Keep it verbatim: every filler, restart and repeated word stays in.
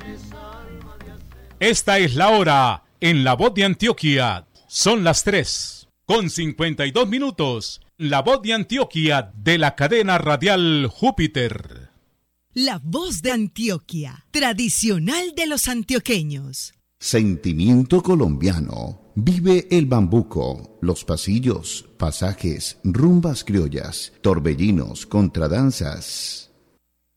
Esta es la hora en La Voz de Antioquia. Son las tres con cincuenta y dos minutos. La Voz de Antioquia de la cadena radial Júpiter. La Voz de Antioquia, tradicional de los antioqueños. Sentimiento colombiano. Vive el bambuco, los pasillos, pasajes, rumbas criollas, torbellinos, contradanzas.